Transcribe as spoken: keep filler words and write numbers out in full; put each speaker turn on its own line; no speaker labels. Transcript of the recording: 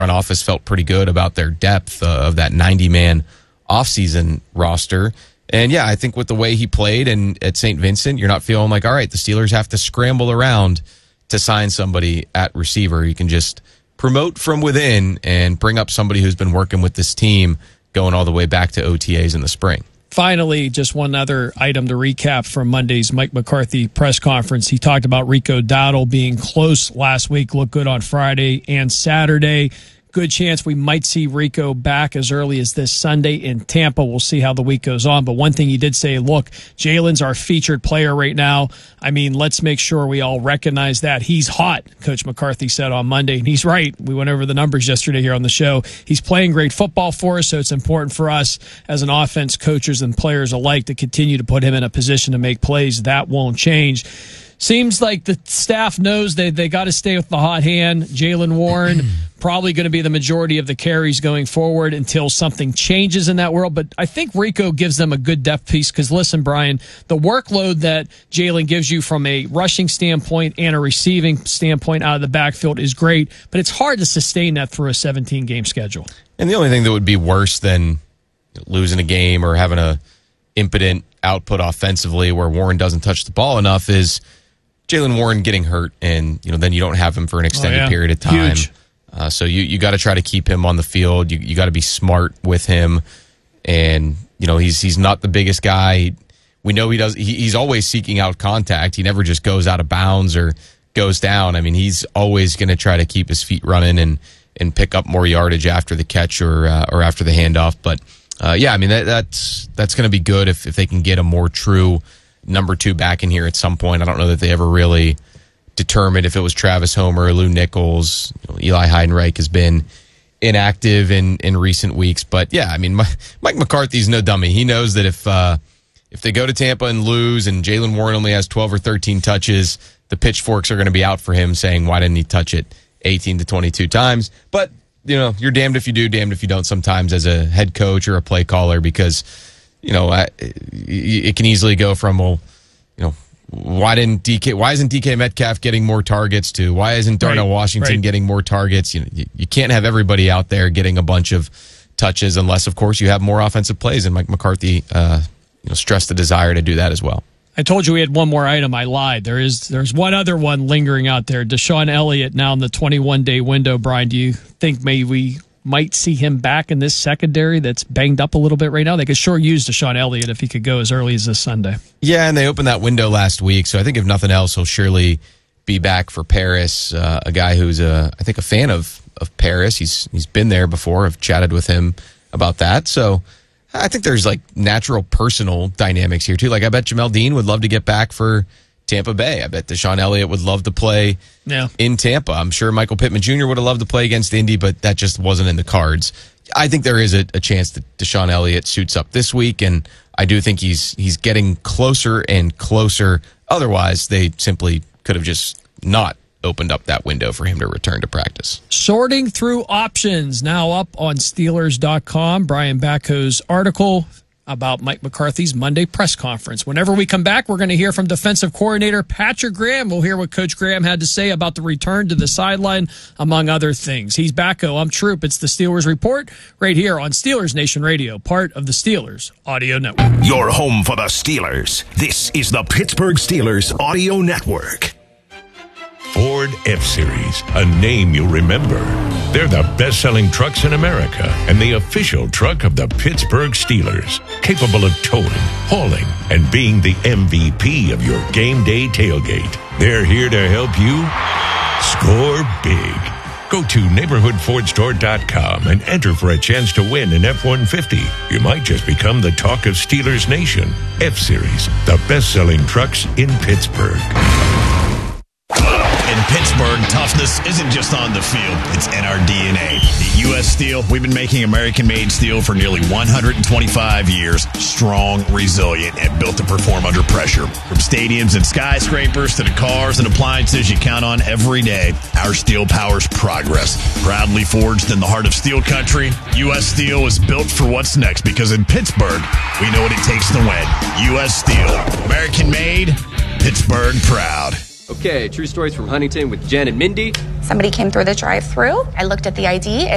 front office felt pretty good about their depth uh, of that ninety-man offseason roster. And, yeah, I think with the way he played and at Saint Vincent, you're not feeling like, all right, the Steelers have to scramble around to sign somebody at receiver. You can just promote from within and bring up somebody who's been working with this team going all the way back to O T As in the spring.
Finally, just one other item to recap from Monday's Mike McCarthy press conference. He talked about Rico Dowdle being close last week, looked good on Friday and Saturday. Good chance we might see Rico back as early as this Sunday in Tampa. We'll see how the week goes on. But one thing he did say, look, Jalen's our featured player right now. I mean, let's make sure we all recognize that. He's hot, Coach McCarthy said on Monday. And he's right. We went over the numbers yesterday here on the show. He's playing great football for us, so it's important for us as an offense, coaches and players alike, to continue to put him in a position to make plays. That won't change. Seems like the staff knows they, they got to stay with the hot hand. Jaylen Warren probably going to be the majority of the carries going forward until something changes in that world. But I think Rico gives them a good depth piece because, listen, Brian, the workload that Jaylen gives you from a rushing standpoint and a receiving standpoint out of the backfield is great, but it's hard to sustain that through a seventeen-game schedule.
And the only thing that would be worse than losing a game or having a impotent output offensively where Warren doesn't touch the ball enough is Jaylen Warren getting hurt, and you know then you don't have him for an extended oh, yeah. period of time.
Huge.
Uh, so you you got to try to keep him on the field. You you got to be smart with him, and you know he's he's not the biggest guy. We know he does. He, he's always seeking out contact. He never just goes out of bounds or goes down. I mean, he's always going to try to keep his feet running and and pick up more yardage after the catch or uh, or after the handoff. But uh, yeah, I mean that, that's that's going to be good if if they can get a more true number two back in here at some point. I don't know that they ever really determined if it was Travis Homer or Lou Nichols. You know, Eli Heidenreich has been inactive in, in recent weeks. But, yeah, I mean, Mike McCarthy's no dummy. He knows that if uh, if they go to Tampa and lose and Jaylen Warren only has twelve or thirteen touches, the pitchforks are going to be out for him saying, why didn't he touch it eighteen to twenty-two times? But, you know, you're damned if you do, damned if you don't sometimes as a head coach or a play caller because – You know, it can easily go from, well, you know, why didn't D K? Why isn't D K Metcalf getting more targets? To why isn't Darnell right, Washington right. getting more targets? You know, you can't have everybody out there getting a bunch of touches unless, of course, you have more offensive plays. And Mike McCarthy, uh, you know, stressed the desire to do that as well.
I told you we had one more item. I lied. There is there's one other one lingering out there. Deshaun Elliott now in the twenty-one day window. Brian, do you think maybe we might see him back in this secondary that's banged up a little bit right now? They could sure use Deshaun Elliott if he could go as early as this Sunday.
Yeah, and they opened that window last week, so I think if nothing else, he'll surely be back for Paris, uh, a guy who's, a, I think, a fan of, of Paris. He's He's been there before. I've chatted with him about that. So I think there's, like, natural personal dynamics here, too. Like, I bet Jamel Dean would love to get back for Tampa Bay. I bet Deshaun Elliott would love to play
yeah.
in Tampa. I'm sure Michael Pittman Junior would have loved to play against Indy, but that just wasn't in the cards. I think there is a, a chance that Deshaun Elliott suits up this week, and I do think he's he's getting closer and closer. Otherwise, they simply could have just not opened up that window for him to return to practice.
Sorting through options now up on Steelers dot com. Brian Backo's article about Mike McCarthy's Monday press conference. Whenever we come back, we're going to hear from defensive coordinator Patrick Graham. We'll hear what Coach Graham had to say about the return to the sideline, among other things. He's Backo. I'm Troop. It's the Steelers Report right here on Steelers Nation Radio, part of the Steelers Audio Network.
Your home for the Steelers. This is the Pittsburgh Steelers Audio Network.
Ford F-Series, a name you'll remember. They're the best-selling trucks in America and the official truck of the Pittsburgh Steelers, capable of towing, hauling, and being the M V P of your game day tailgate. They're here to help you score big. Go to neighborhood ford store dot com and enter for a chance to win an F one fifty. You might just become the talk of Steelers Nation. F-Series, the best-selling trucks in Pittsburgh.
In Pittsburgh, toughness isn't just on the field, it's in our D N A. At U S Steel, we've been making American-made steel for nearly one hundred twenty-five years, strong, resilient, and built to perform under pressure. From stadiums and skyscrapers to the cars and appliances you count on every day, our steel powers progress. Proudly forged in the heart of steel country, U S Steel is built for what's next because in Pittsburgh, we know what it takes to win. U S Steel, American-made, Pittsburgh proud.
Okay, true stories from Huntington with Jen and Mindy.
Somebody came through the drive-thru. I looked at the I D.